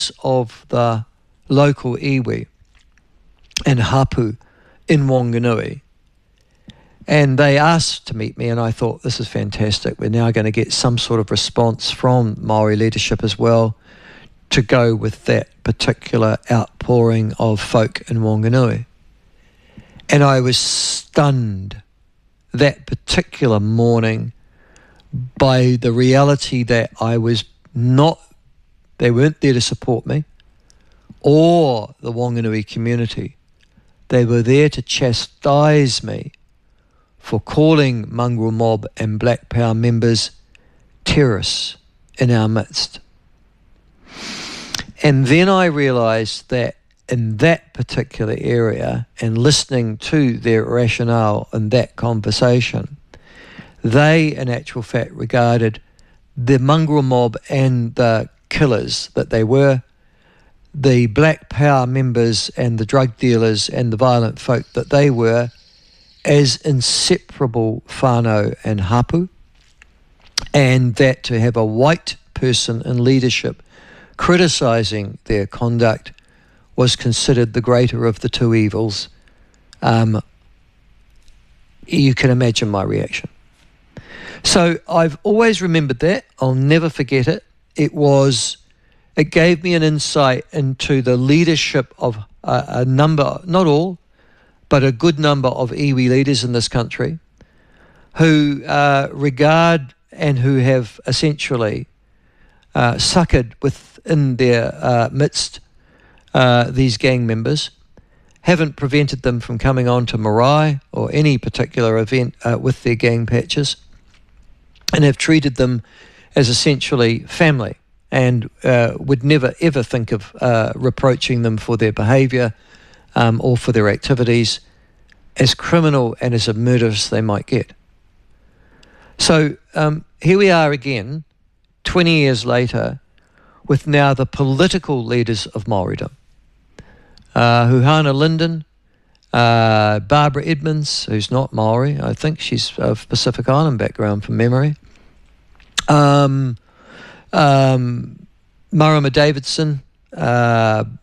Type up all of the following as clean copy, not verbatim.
of the local iwi and hapu in Wanganui. And they asked to meet me, and I thought, this is fantastic. We're now going to get some sort of response from Māori leadership as well to go with that particular outpouring of folk in Wanganui. And I was stunned that particular morning by the reality that I was not, they weren't there to support me or the Wanganui community. They were there to chastise me for calling mongrel mob and Black Power members terrorists in our midst. And then I realised that in that particular area, and listening to their rationale in that conversation, they in actual fact regarded the mongrel mob and the killers that they were, the Black Power members and the drug dealers and the violent folk that they were, as inseparable whānau and hapu, and that to have a white person in leadership criticising their conduct was considered the greater of the two evils. You can imagine my reaction. So I've always remembered that. I'll never forget it. It gave me an insight into the leadership of a number, not all, but a good number of iwi leaders in this country who regard and who have essentially succored within their midst these gang members, haven't prevented them from coming on to marae or any particular event with their gang patches, and have treated them as essentially family, and would never ever think of reproaching them for their behaviour or for their activities, as criminal and as murderous they might get. So here we are again, 20 years later, with now the political leaders of Māoridom. Huhana Linden, Barbara Edmonds, who's not Māori, I think she's of Pacific Island background from memory. Marama Davidson, Aureni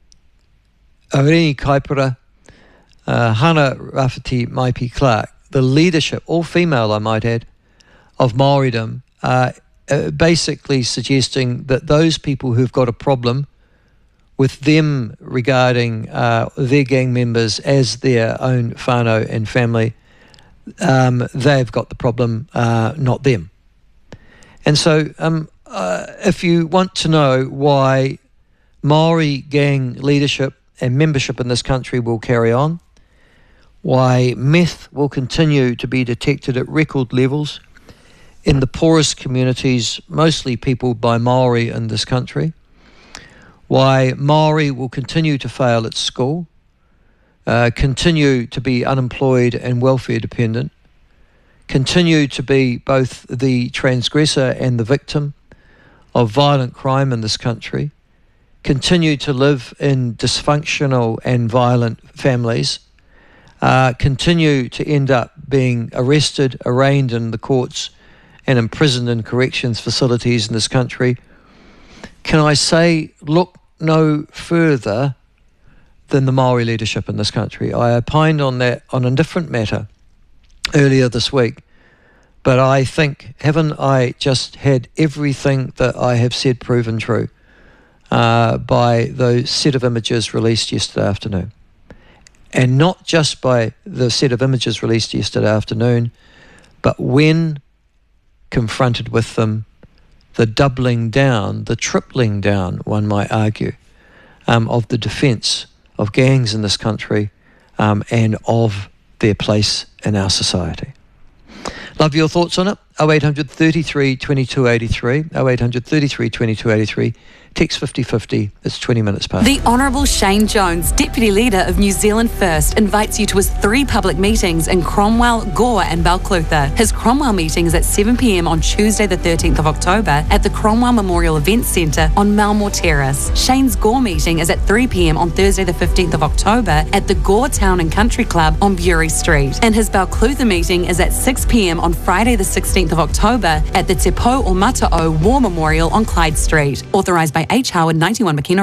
Kaipara, Hana Rafferty Maipi Clark, the leadership, all female I might add, of Māoridom, basically suggesting that those people who've got a problem with them regarding their gang members as their own whānau and family, they've got the problem, not them. And so if you want to know why Māori gang leadership and membership in this country will carry on, why meth will continue to be detected at record levels in the poorest communities, mostly peopled by Māori in this country, why Māori will continue to fail at school, continue to be unemployed and welfare dependent, continue to be both the transgressor and the victim of violent crime in this country, continue to live in dysfunctional and violent families, continue to end up being arrested, arraigned in the courts and imprisoned in corrections facilities in this country. Can I say, look no further than the Māori leadership in this country? I opined on that on a different matter earlier this week, but I think, haven't I just had everything that I have said proven true by those set of images released yesterday afternoon? And not just by the set of images released yesterday afternoon, but when confronted with them, the doubling down, the tripling down, one might argue, of the defence of gangs in this country and of their place in our society. Love your thoughts on it. 0800 33 22 83, 0800 33 22 83, text 5050, it's 20 minutes past. The Honourable Shane Jones, Deputy Leader of New Zealand First, invites you to his 3 public meetings in Cromwell, Gore and Balclutha. His Cromwell meeting is at 7 p.m. on Tuesday the 13th of October at the Cromwell Memorial Events Centre on Malmore Terrace. Shane's Gore meeting is at 3 p.m. on Thursday the 15th of October at the Gore Town and Country Club on Bury Street. And his Balclutha meeting is at 6 p.m. on Friday the 16th of October at the Te Pou o Mata'o War Memorial on Clyde Street. Authorised by by H. Howard, 91 McKenna